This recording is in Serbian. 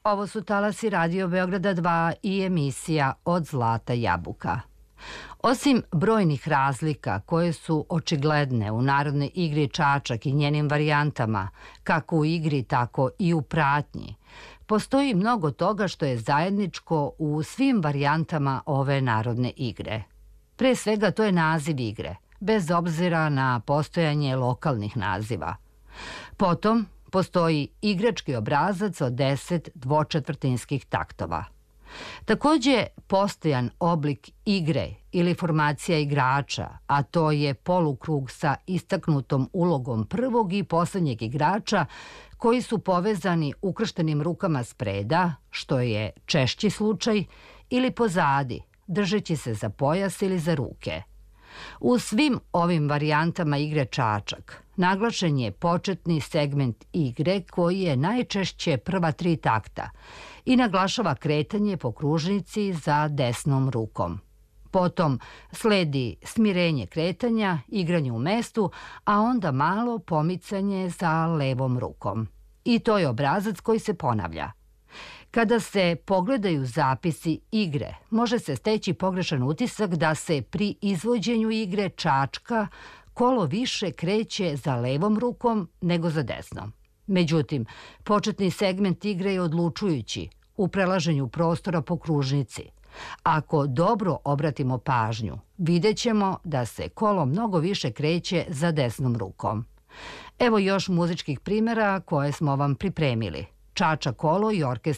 Ovo su talasi Radio Beograda 2 i emisija Od zlata jabuka. Osim brojnih razlika koje su očigledne u narodnoj igri čačak i njenim varijantama, kako u igri, tako i u pratnji, postoji mnogo toga što je zajedničko u svim varijantama ove narodne igre. Pre svega to je naziv igre, bez obzira na postojanje lokalnih naziva. Potom postoji igrački obrazac od 10 dvočetvrtinskih taktova. Takođe, postojan oblik igre ili formacija igrača, a to je polukrug sa istaknutom ulogom prvog i poslednjeg igrača koji su povezani ukrštenim rukama spreda, što je češći slučaj, ili pozadi, držeći se za pojas ili za ruke. U svim ovim varijantama igre čačak naglašen je početni segment igre koji je najčešće prva 3 takta i naglašava kretanje po kružnici za desnom rukom. Potom sledi smirenje kretanja, igranje u mestu, a onda malo pomicanje za levom rukom. I to je obrazac koji se ponavlja. Kada se pogledaju zapisi igre, može se steći pogrešan utisak da se pri izvođenju igre čačka kolo više kreće za levom rukom nego za desnom. Međutim, početni segment igre je odlučujući u prelaženju prostora po kružnici. Ako dobro obratimo pažnju, vidjet ćemo da se kolo mnogo više kreće za desnom rukom. Evo još muzičkih primjera koje smo vam pripremili. Čača kolo i orkestar